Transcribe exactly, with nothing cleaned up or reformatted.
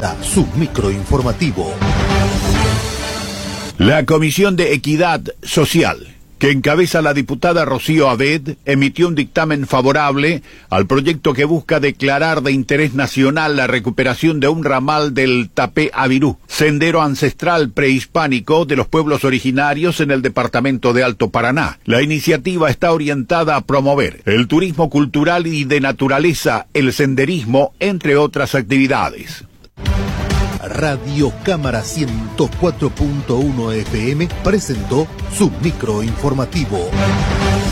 presenta su microinformativo. La Comisión de Equidad Social, que encabeza la diputada Rocío Abed, emitió un dictamen favorable al proyecto que busca declarar de interés nacional la recuperación de un ramal del Tapé Avirú, sendero ancestral prehispánico de los pueblos originarios en el departamento de Alto Paraná. La iniciativa está orientada a promover el turismo cultural y de naturaleza, el senderismo, entre otras actividades. Radio Cámara ciento cuatro punto uno F M presentó su microinformativo.